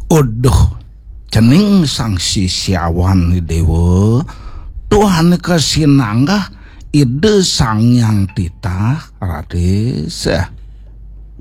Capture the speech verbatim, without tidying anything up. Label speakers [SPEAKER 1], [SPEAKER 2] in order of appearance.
[SPEAKER 1] Odoh, cening sang sisyawan dewa, Tuhan kesinanggah ide sang yang titah rades.